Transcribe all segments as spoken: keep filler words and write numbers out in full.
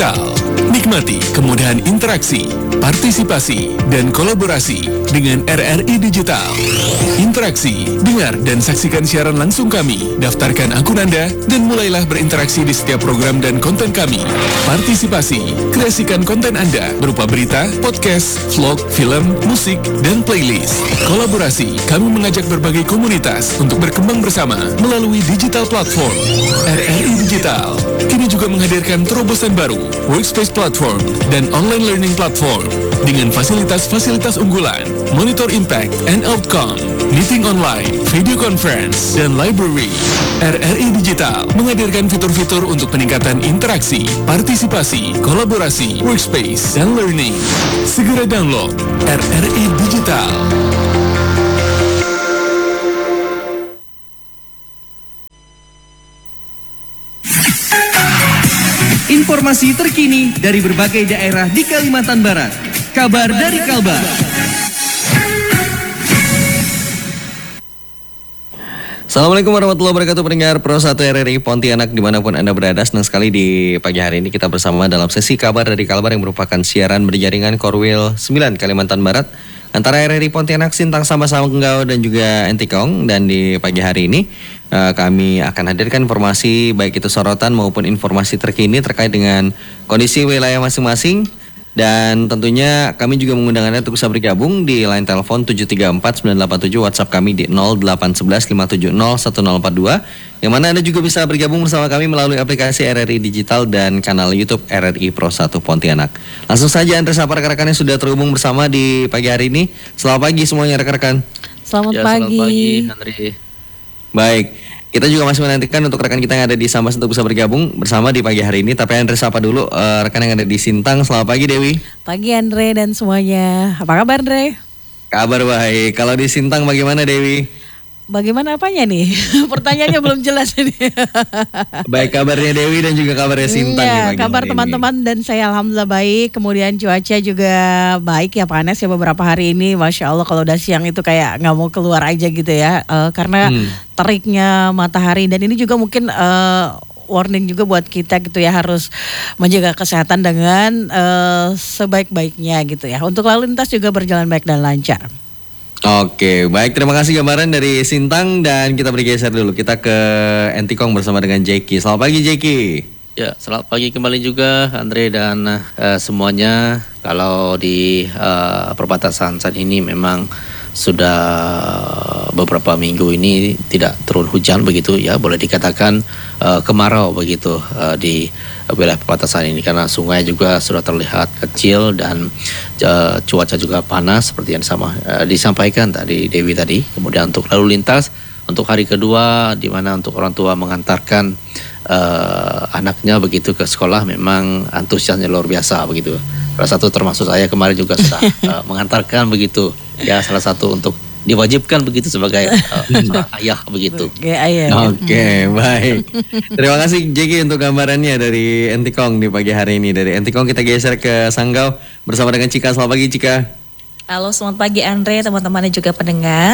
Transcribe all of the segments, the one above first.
Digital. Nikmati kemudahan interaksi, partisipasi, dan kolaborasi dengan R R I Digital. Interaksi, dengar dan saksikan siaran langsung kami, daftarkan akun Anda, dan mulailah berinteraksi di setiap program dan konten kami. Partisipasi, kreasikan konten Anda berupa berita, podcast, vlog, film, musik, dan playlist. Kolaborasi, kami mengajak berbagai komunitas untuk berkembang bersama melalui digital platform. R R I Digital kini juga menghadirkan terobosan baru, workspace platform, dan online learning platform dengan fasilitas-fasilitas unggulan, monitor impact and outcome, meeting online, video conference, dan library. R R I Digital menghadirkan fitur-fitur untuk peningkatan interaksi, partisipasi, kolaborasi, workspace, dan learning. Segera download R R I Digital. Informasi terkini dari berbagai daerah di Kalimantan Barat. Kabar dari Kalbar. Assalamualaikum warahmatullahi wabarakatuh, pendengar Pro satu R R I Pontianak dimanapun Anda berada. Senang sekali di pagi hari ini kita bersama dalam sesi Kabar dari Kalbar yang merupakan siaran berjaringan Korwil sembilan Kalimantan Barat antara R R I Pontianak, Sintang, Sambas, Sanggau, dan juga Entikong. Dan di pagi hari ini uh, kami akan hadirkan informasi baik itu sorotan maupun informasi terkini terkait dengan kondisi wilayah masing-masing. Dan tentunya kami juga mengundang Anda untuk bisa bergabung di line telepon tujuh tiga empat sembilan delapan tujuh, WhatsApp kami di nol delapan satu satu lima tujuh nol satu nol empat dua, yang mana Anda juga bisa bergabung bersama kami melalui aplikasi R R I Digital dan kanal YouTube R R I Pro satu Pontianak. Langsung saja Anda sapa rekan-rekan yang sudah terhubung bersama di pagi hari ini. Selamat pagi semuanya rekan-rekan. Selamat ya, pagi. Selamat pagi, Andre. Baik. Kita juga masih menantikan untuk rekan kita yang ada di Sambas untuk bisa bergabung bersama di pagi hari ini. Tapi Andre sapa dulu uh, rekan yang ada di Sintang. Selamat pagi Dewi. Pagi Andre dan semuanya. Apa kabar Andre? Kabar baik. Kalau di Sintang bagaimana Dewi? Bagaimana apanya nih? Pertanyaannya belum jelas ini. Baik kabarnya Dewi dan juga kabarnya Sintang. Ya, kabar teman-teman dan saya alhamdulillah baik. Kemudian cuaca juga baik ya, panas ya beberapa hari ini. Masya Allah kalau udah siang itu kayak nggak mau keluar aja gitu ya. Uh, karena hmm. teriknya matahari dan ini juga mungkin uh, warning juga buat kita gitu ya, harus menjaga kesehatan dengan uh, sebaik-baiknya gitu ya. Untuk lalu lintas juga berjalan baik dan lancar. Oke, baik, terima kasih gambaran dari Sintang dan kita bergeser dulu. Kita ke Entikong bersama dengan Jeki. Selamat pagi Jeki. Ya, selamat pagi kembali juga Andre dan uh, semuanya. Kalau di uh, perbatasan saat ini memang sudah beberapa minggu ini tidak turun hujan begitu ya, boleh dikatakan uh, kemarau begitu uh, di wilayah perbatasan ini karena sungai juga sudah terlihat kecil dan uh, cuaca juga panas seperti yang sama uh, disampaikan tadi Dewi tadi. Kemudian untuk lalu lintas untuk hari kedua di mana untuk orang tua mengantarkan uh, anaknya begitu ke sekolah memang antusiasnya luar biasa begitu. Salah satu termasuk saya kemarin juga sudah uh, mengantarkan begitu ya, salah satu untuk diwajibkan begitu sebagai uh, ayah begitu. Oke, ayah. Oke, baik. Terima kasih Jeki untuk gambarannya dari Entikong di pagi hari ini. Dari Entikong kita geser ke Sanggau bersama dengan Cika. Selamat pagi Cika. Halo, selamat pagi Andre, teman-teman dan juga pendengar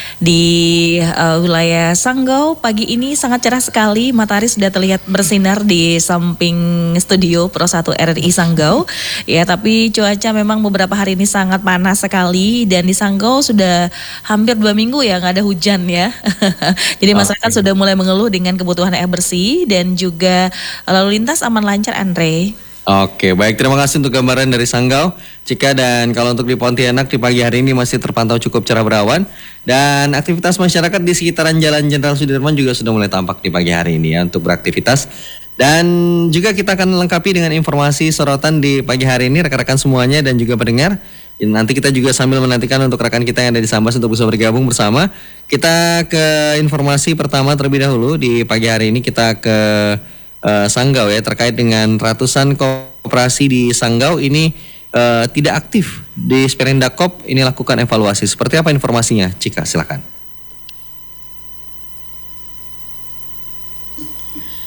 di uh, wilayah Sanggau. Pagi ini sangat cerah sekali, matahari sudah terlihat bersinar di samping studio Pro satu R R I Sanggau. Ya, tapi cuaca memang beberapa hari ini sangat panas sekali dan di Sanggau sudah hampir dua minggu ya nggak ada hujan ya. Jadi masyarakat okay. sudah mulai mengeluh dengan kebutuhan air bersih dan juga lalu lintas aman lancar Andre. Oke, baik, terima kasih untuk gambaran dari Sanggau, Cika. Dan kalau untuk di Pontianak di pagi hari ini masih terpantau cukup cerah berawan dan aktivitas masyarakat di sekitaran Jalan Jenderal Sudirman juga sudah mulai tampak di pagi hari ini ya untuk beraktivitas. Dan juga kita akan lengkapi dengan informasi sorotan di pagi hari ini rekan-rekan semuanya dan juga pendengar. Nanti kita juga sambil menantikan untuk rekan kita yang ada di Sambas untuk bisa bergabung bersama. Kita ke informasi pertama terlebih dahulu di pagi hari ini. Kita ke Uh, Sanggau ya, terkait dengan ratusan koperasi di Sanggau ini uh, tidak aktif di Sperendakop ini lakukan evaluasi. Seperti apa informasinya? Cika, silakan.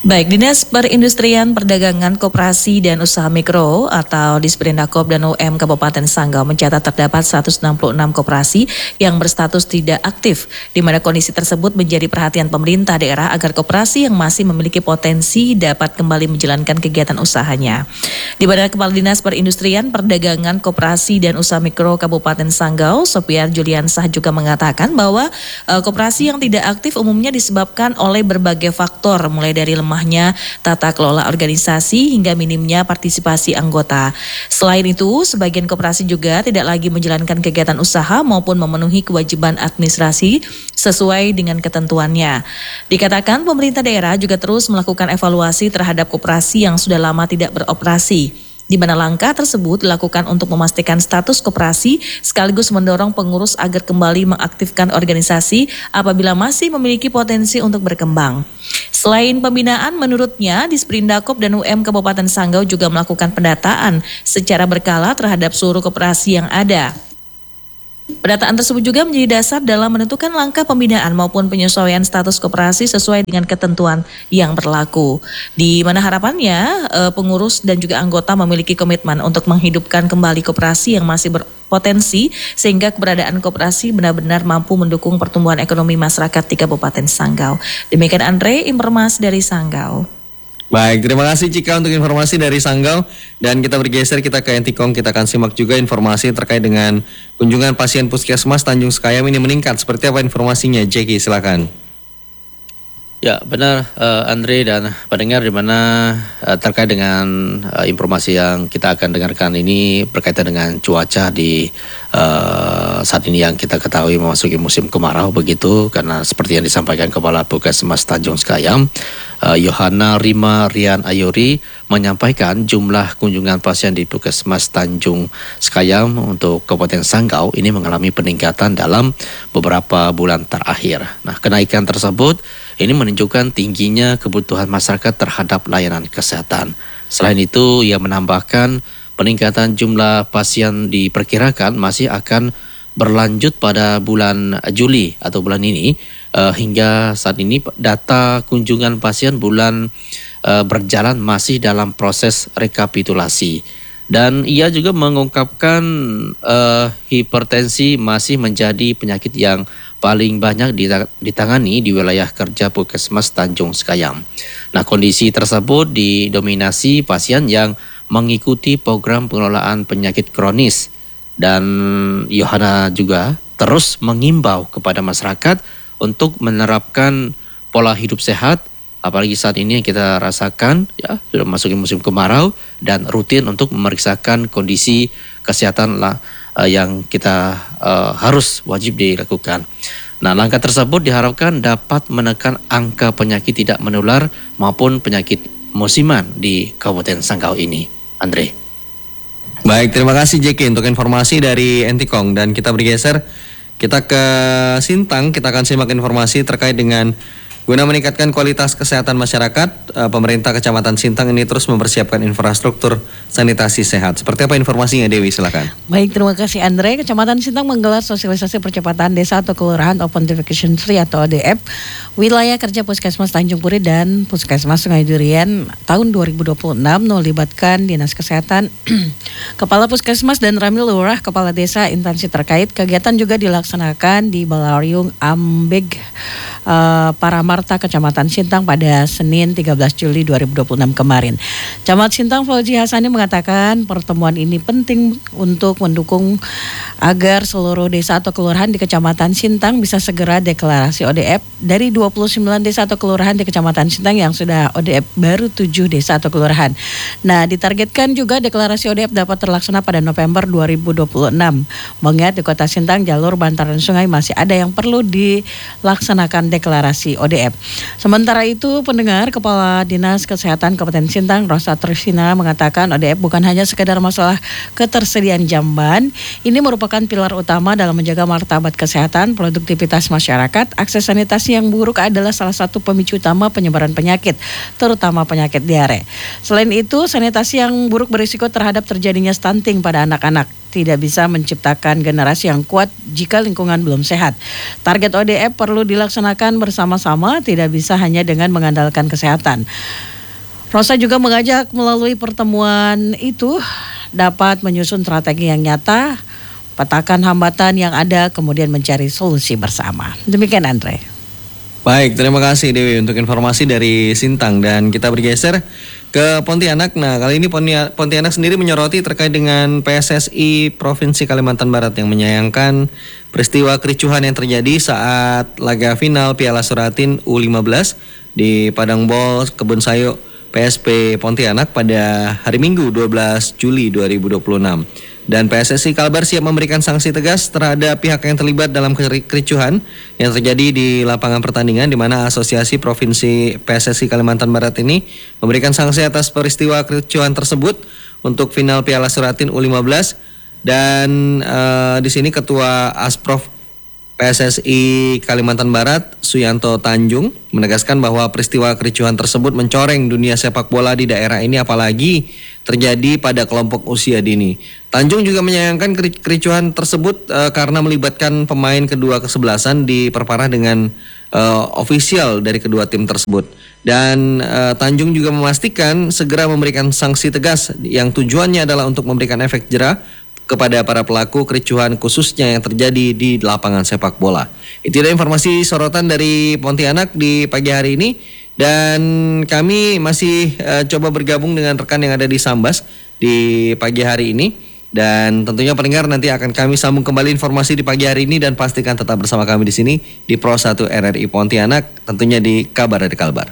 Baik, Dinas Perindustrian, Perdagangan, Koperasi dan Usaha Mikro atau Disperindakop dan U M Kabupaten Sanggau mencatat terdapat seratus enam puluh enam koperasi yang berstatus tidak aktif, di mana kondisi tersebut menjadi perhatian pemerintah daerah agar koperasi yang masih memiliki potensi dapat kembali menjalankan kegiatan usahanya. Di mana Kepala Dinas Perindustrian, Perdagangan, Koperasi dan Usaha Mikro Kabupaten Sanggau, Sopiar Juliansah juga mengatakan bahwa uh, koperasi yang tidak aktif umumnya disebabkan oleh berbagai faktor, mulai dari lemah lemahnya tata kelola organisasi hingga minimnya partisipasi anggota. Selain itu, sebagian koperasi juga tidak lagi menjalankan kegiatan usaha maupun memenuhi kewajiban administrasi sesuai dengan ketentuannya. Dikatakan pemerintah daerah juga terus melakukan evaluasi terhadap koperasi yang sudah lama tidak beroperasi, di mana langkah tersebut dilakukan untuk memastikan status koperasi sekaligus mendorong pengurus agar kembali mengaktifkan organisasi apabila masih memiliki potensi untuk berkembang. Selain pembinaan, menurutnya Disperindakop dan U M Kabupaten Sanggau juga melakukan pendataan secara berkala terhadap seluruh koperasi yang ada. Pendataan tersebut juga menjadi dasar dalam menentukan langkah pembinaan maupun penyesuaian status koperasi sesuai dengan ketentuan yang berlaku. Di mana harapannya pengurus dan juga anggota memiliki komitmen untuk menghidupkan kembali koperasi yang masih berpotensi sehingga keberadaan koperasi benar-benar mampu mendukung pertumbuhan ekonomi masyarakat di Kabupaten Sanggau. Demikian Andre, informasi dari Sanggau. Baik, terima kasih Cika untuk informasi dari Sanggau. Dan kita bergeser, kita ke Entikong. Kita akan simak juga informasi terkait dengan kunjungan pasien Puskesmas Tanjung Sekayam ini meningkat. Seperti apa informasinya, Jeki, silakan. Ya, benar uh, Andre dan pendengar, di mana uh, terkait dengan uh, informasi yang kita akan dengarkan ini berkaitan dengan cuaca di uh, saat ini yang kita ketahui memasuki musim kemarau begitu, karena seperti yang disampaikan Kepala Puskesmas Tanjung Sekayam, uh, Yohana Rima Rian Ayuri menyampaikan jumlah kunjungan pasien di Puskesmas Tanjung Sekayam untuk Kabupaten Sanggau ini mengalami peningkatan dalam beberapa bulan terakhir. Nah, kenaikan tersebut ini menunjukkan tingginya kebutuhan masyarakat terhadap layanan kesehatan. Selain itu, ia menambahkan peningkatan jumlah pasien diperkirakan masih akan berlanjut pada bulan Juli atau bulan ini. Uh, hingga saat ini data kunjungan pasien bulan uh, berjalan masih dalam proses rekapitulasi. Dan ia juga mengungkapkan uh, hipertensi masih menjadi penyakit yang paling banyak ditangani di wilayah kerja Puskesmas Tanjung Sekayam. Nah, kondisi tersebut didominasi pasien yang mengikuti program pengelolaan penyakit kronis. Dan Yohana juga terus mengimbau kepada masyarakat untuk menerapkan pola hidup sehat, apalagi saat ini yang kita rasakan ya sudah memasuki musim kemarau, dan rutin untuk memeriksakan kondisi kesehatan lah uh, yang kita uh, harus wajib dilakukan. Nah, langkah tersebut diharapkan dapat menekan angka penyakit tidak menular maupun penyakit musiman di Kabupaten Sanggau ini. Andre. Baik, terima kasih Jeki untuk informasi dari Entikong. Dan kita bergeser, kita ke Sintang. Kita akan simak informasi terkait dengan guna meningkatkan kualitas kesehatan masyarakat, pemerintah Kecamatan Sintang ini terus mempersiapkan infrastruktur sanitasi sehat. Seperti apa informasinya, Dewi? Silakan. Baik, terima kasih Andre. Kecamatan Sintang menggelar sosialisasi percepatan desa atau kelurahan Open Identification Tree atau O D F wilayah kerja Puskesmas Tanjung Puri dan Puskesmas Sungai Durian tahun dua ribu dua puluh enam melibatkan Dinas Kesehatan, Kepala Puskesmas dan Ramil Lurah, Kepala Desa, instansi terkait. Kegiatan juga dilaksanakan di Balariung Ambeg uh, Paramarta, Kecamatan Sintang pada Senin tiga belas Juli dua ribu dua puluh enam kemarin. Camat Sintang Fauzi Hasani mengatakan pertemuan ini penting untuk mendukung agar seluruh desa atau kelurahan di Kecamatan Sintang bisa segera deklarasi O D F. Dari dua puluh sembilan desa atau kelurahan di Kecamatan Sintang yang sudah O D F baru tujuh desa atau kelurahan. Nah, ditargetkan juga deklarasi O D F dapat terlaksana pada November dua ribu dua puluh enam. Mengingat di Kota Sintang jalur bantaran sungai masih ada yang perlu dilaksanakan deklarasi O D F. Sementara itu, pendengar, Kepala Dinas Kesehatan Kabupaten Sintang, Ros Rosa Trisina mengatakan O D F bukan hanya sekedar masalah ketersediaan jamban, ini merupakan pilar utama dalam menjaga martabat kesehatan, produktivitas masyarakat. Akses sanitasi yang buruk adalah salah satu pemicu utama penyebaran penyakit, terutama penyakit diare. Selain itu, sanitasi yang buruk berisiko terhadap terjadinya stunting pada anak-anak. Tidak bisa menciptakan generasi yang kuat jika lingkungan belum sehat. Target O D F perlu dilaksanakan bersama-sama, tidak bisa hanya dengan mengandalkan kesehatan. Rosa juga mengajak melalui pertemuan itu dapat menyusun strategi yang nyata, petakan hambatan yang ada, kemudian mencari solusi bersama. Demikian Andre. Baik, terima kasih Dewi untuk informasi dari Sintang, dan kita bergeser ke Pontianak. Nah, kali ini Pontianak sendiri menyoroti terkait dengan P S S I Provinsi Kalimantan Barat yang menyayangkan peristiwa kericuhan yang terjadi saat laga final Piala Suratin U lima belas di Padang Bol Kebun Sayo P S P Pontianak pada hari Minggu dua belas Juli dua ribu dua puluh enam. Dan P S S I Kalbar siap memberikan sanksi tegas terhadap pihak yang terlibat dalam kericuhan yang terjadi di lapangan pertandingan, di mana Asosiasi Provinsi P S S I Kalimantan Barat ini memberikan sanksi atas peristiwa kericuhan tersebut untuk final Piala Suratin U lima belas. Dan uh, di sini Ketua Asprof P S S I Kalimantan Barat Suyanto Tanjung menegaskan bahwa peristiwa kericuhan tersebut mencoreng dunia sepak bola di daerah ini, apalagi terjadi pada kelompok usia dini. Tanjung juga menyayangkan kericuhan tersebut uh, karena melibatkan pemain kedua kesebelasan diperparah dengan uh, ofisial dari kedua tim tersebut. Dan uh, Tanjung juga memastikan segera memberikan sanksi tegas yang tujuannya adalah untuk memberikan efek jera kepada para pelaku kericuhan khususnya yang terjadi di lapangan sepak bola. Itu adalah informasi sorotan dari Pontianak di pagi hari ini, dan kami masih uh, coba bergabung dengan rekan yang ada di Sambas di pagi hari ini, dan tentunya pendengar nanti akan kami sambung kembali informasi di pagi hari ini, dan pastikan tetap bersama kami di sini di Pro satu R R I Pontianak, tentunya di Kabar dari Kalbar.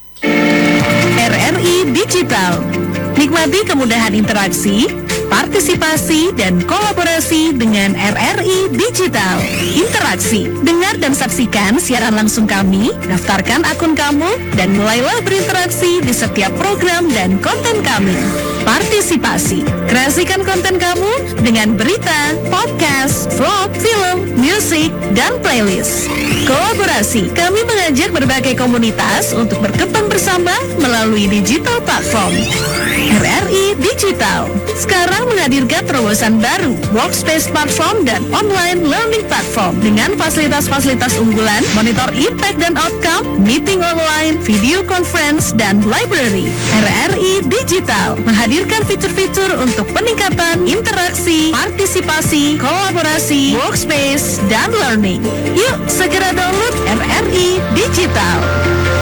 R R I Digital. Nikmati kemudahan interaksi, partisipasi, dan kolaborasi dengan R R I Digital. Interaksi, dengar dan saksikan siaran langsung kami, daftarkan akun kamu, dan mulailah berinteraksi di setiap program dan konten kami. Partisipasi, kreasikan konten kamu dengan berita, podcast, vlog, film, musik, dan playlist. Kolaborasi, kami mengajak berbagai komunitas untuk berkembang bersama melalui digital platform. R R I Digital sekarang menghadirkan terobosan baru, workspace platform dan online learning platform dengan fasilitas-fasilitas unggulan, monitor impact dan outcome, meeting online, video conference, dan library. R R I Digital menghadirkan fitur-fitur untuk peningkatan interaksi, partisipasi, kolaborasi, workspace, dan learning. Yuk segera download R R I Digital.